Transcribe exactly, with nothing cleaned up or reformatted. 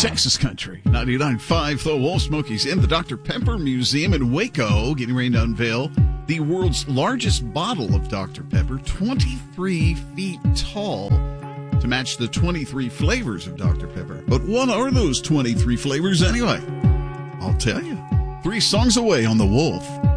Texas Country, ninety-nine point five The Wolf. Smokies in the Doctor Pepper Museum in Waco, getting ready to unveil the world's largest bottle of Doctor Pepper, twenty-three feet tall, to match the twenty-three flavors of Doctor Pepper. But what are those twenty-three flavors anyway? I'll tell you. Three songs away on The Wolf.